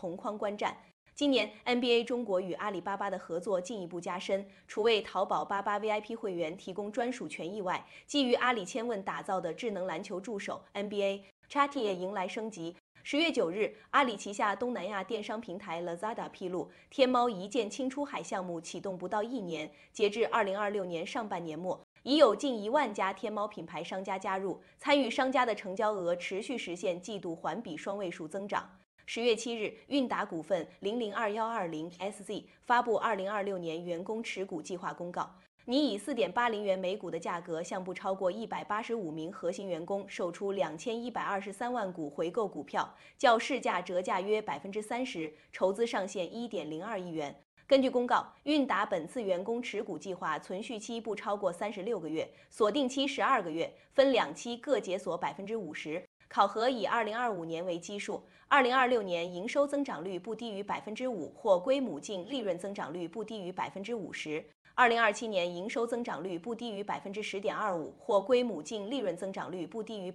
同框观战。今年 NBA 中国与阿里巴巴的合作进一步加深，除为淘宝88 VIP 会员提供专属权益外，基于阿里千问打造的智能篮球助手 NBA Chatty 也迎来升级。10月9日，阿里旗下东南亚电商平台 Lazada 披露，天猫一键轻出海项目启动不到1年，截至2026年上半年末，已有近1万家天猫品牌商家加入，参与商家的成交额持续实现季度环比双位数增长。10月7日，韵达股份002120SZ 发布2026年员工持股计划公告，拟以4.80元每股的价格向不超过185名核心员工售出2123万股回购股票，较市价折价约30%，筹资上限1.02亿元。根据公告，韵达本次员工持股计划存续期不超过36个月，锁定期12个月，分2期各解锁50%。考核以2025年为基数，2026年营收增长率不低于5%或归母净利润增长率不低于50%；2027年营收增长率不低于10.25%或归母净利润增长率不低于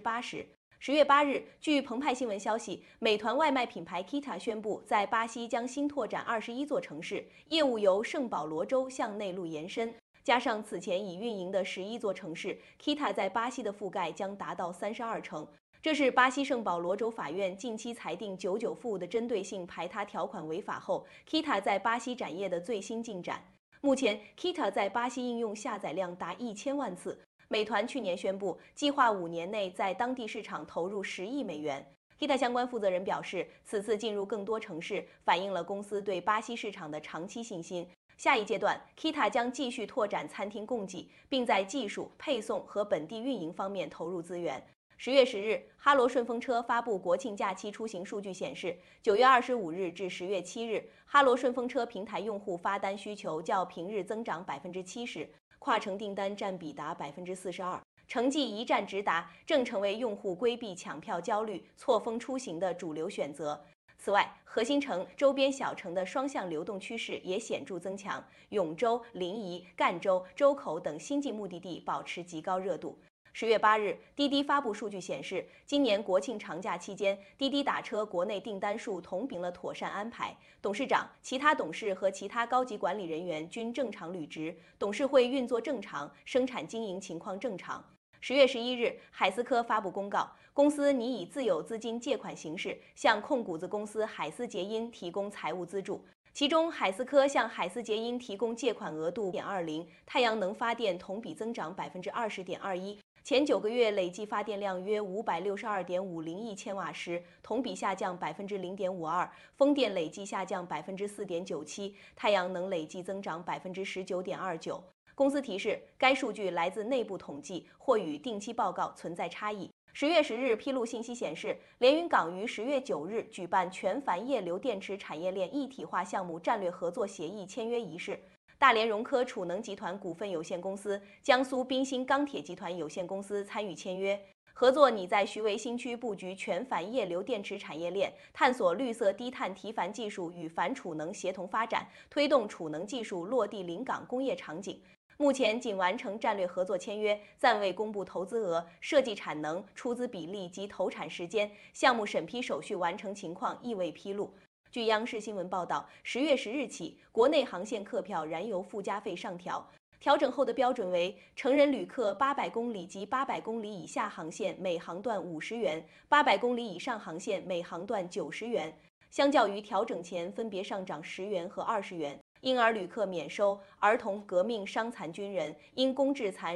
80%。10月8日，据澎湃新闻消息，美团外卖品牌 Kita 宣布在巴西将新拓展21座城市，业务由圣保罗州向内陆延伸。加上此前已运营的11座城市 ，Kita 在巴西的覆盖将达到32成。这是巴西圣保罗州法院近期裁定99负的针对性排他条款违法后 ，Kita 在巴西展业的最新进展。目前 ，Kita 在巴西应用下载量达1000万次。美团去年宣布，计划5年内在当地市场投入10亿美元。Kita 相关负责人表示，此次进入更多城市，反映了公司对巴西市场的长期信心。下一阶段 ，Kita 将继续拓展餐厅供给，并在技术、配送和本地运营方面投入资源。10月10日，哈罗顺风车发布国庆假期出行数据显示，9月25日至10月7日，哈罗顺风车平台用户发单需求较平日增长70%，跨城订单占比达42%，城际一站直达正成为用户规避抢票焦虑、错峰出行的主流选择。此外，核心城、周边小城的双向流动趋势也显著增强，永州、临沂、赣州、周口等新晋目的地保持极高热度。10月8日，滴滴发布数据显示，今年国庆长假期间，滴滴打车国内订单数同比了妥善安排。董事长、其他董事和其他高级管理人员均正常履职，董事会运作正常，生产经营情况正常。10月11日，海思科发布公告，公司拟以自有资金借款形式向控股子公司海思捷因提供财务资助。其中，海思科向海思捷因提供借款额度0.20，太阳能发电同比增长20.21%。前9个月累计发电量约562.50亿千瓦时，同比下降0.52%，风电累计下降4.97%，太阳能累计增长19.29%。公司提示，该数据来自内部统计，或与定期报告存在差异。10月10日披露信息显示，连云港于10月9日举办全钒液流电池产业链一体化项目战略合作协议签约仪式。大连融科储能集团股份有限公司、江苏滨鑫钢铁集团有限公司参与签约，合作拟在徐汇新区布局全钒液流电池产业链，探索绿色低碳提钒技术与钒储能协同发展，推动储能技术落地临港工业场景。目前仅完成战略合作签约，暂未公布投资额、设计产能、出资比例及投产时间，项目审批手续完成情况亦未披露。据央视新闻报道，10月10日起，国内航线客票燃油附加费上调，调整后的标准为成人旅客800公里及800公里以下航线每航段50元，800公里以上航线每航段90元，相较于调整前分别上涨10元和20元。婴儿旅客免收，儿童、革命、伤残军人、因公致残